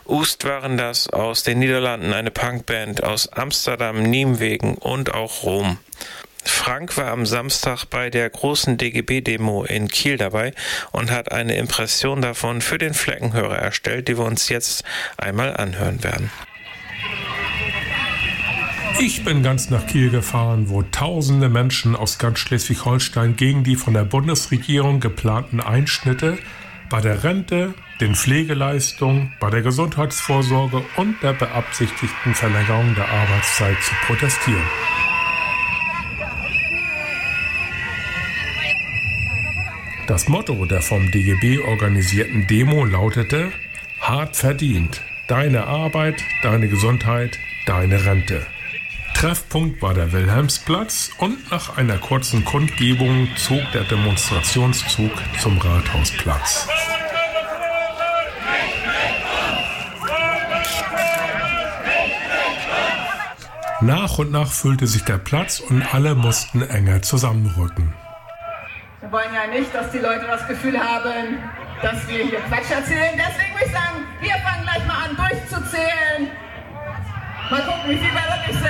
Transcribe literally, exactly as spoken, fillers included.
Oest waren das, aus den Niederlanden eine Punkband, aus Amsterdam, Nijmegen und auch Rom. Frank war am Samstag bei der großen D G B-Demo in Kiel dabei und hat eine Impression davon für den Fleckenhörer erstellt, die wir uns jetzt einmal anhören werden. Ich bin ganz nach Kiel gefahren, wo tausende Menschen aus ganz Schleswig-Holstein gegen die von der Bundesregierung geplanten Einschnitte bei der Rente, den Pflegeleistungen, bei der Gesundheitsvorsorge und der beabsichtigten Verlängerung der Arbeitszeit zu protestieren. Das Motto der vom D G B organisierten Demo lautete: Hart verdient, deine Arbeit, deine Gesundheit, deine Rente. Treffpunkt war der Wilhelmsplatz und nach einer kurzen Kundgebung zog der Demonstrationszug zum Rathausplatz. Nach und nach füllte sich der Platz und alle mussten enger zusammenrücken. Wir wollen ja nicht, dass die Leute das Gefühl haben, dass wir hier Quatsch erzählen. Deswegen würde ich sagen, wir fangen gleich mal an durchzuzählen. Mal gucken, wie viel wir wirklich sind.